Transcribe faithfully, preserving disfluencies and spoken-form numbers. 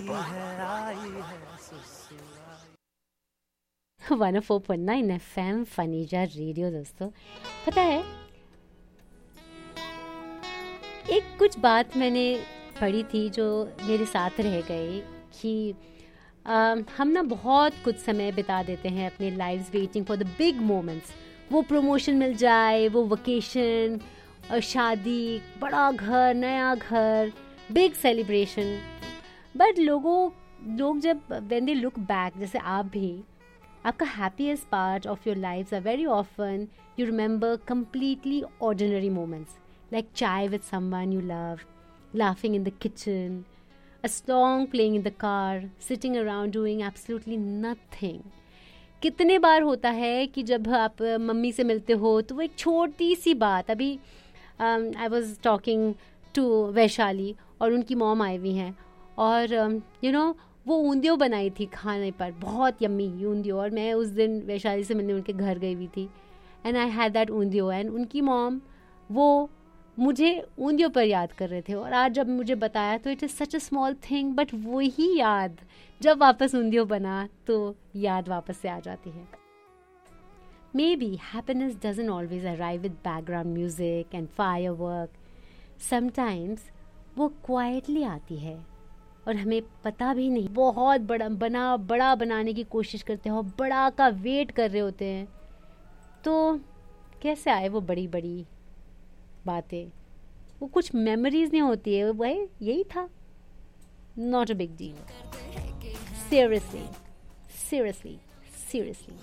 One four point nine F M फनीजा radio. दोस्तों पता है, एक कुछ बात मैंने पढ़ी थी जो मेरे साथ रह गई कि आ, हम ना बहुत कुछ समय बिता देते हैं अपने lives waiting for the big moments. वो प्रमोशन मिल जाए, वो वेकेशन, शादी, बड़ा घर, नया घर, बिग सेलिब्रेशन। बट लोगों लोग जब व्हेन दे लुक बैक, जैसे आप भी, आपका happiest part of your life are very often you remember completely ordinary moments like chai with someone you love, laughing in the kitchen, a song playing in the car, sitting around doing absolutely nothing. कितने बार होता है कि जब आप mummy से मिलते हो तो वो एक छोटी सी बात, अभी I was talking to Vaishali और उनकी मॉम आई हुई हैं और यू नो वो ऊंधियो बनाई थी खाने पर, बहुत यम्मी ऊंधियो। और मैं उस दिन वैशाली से मिलने उनके घर गई हुई थी and I had that undhiyu and उनकी मॉम वो मुझे ऊंधियो पर याद कर रहे थे। और आज जब मुझे बताया तो it is such a small thing, but वही याद जब वापस ऊंधियो बना तो याद वापस से आ जाती है। May be happiness doesn't always arrive with background music and firework. Sometimes वो क्वाइटली आती है और हमें पता भी नहीं। बहुत बड़ा बना बड़ा बनाने की कोशिश करते हैं और बड़ा का वेट कर रहे होते हैं, तो कैसे आए वो बड़ी बड़ी बातें? वो कुछ मेमोरीज नहीं होती है, वही यही था। Not a big deal. Seriously seriously seriously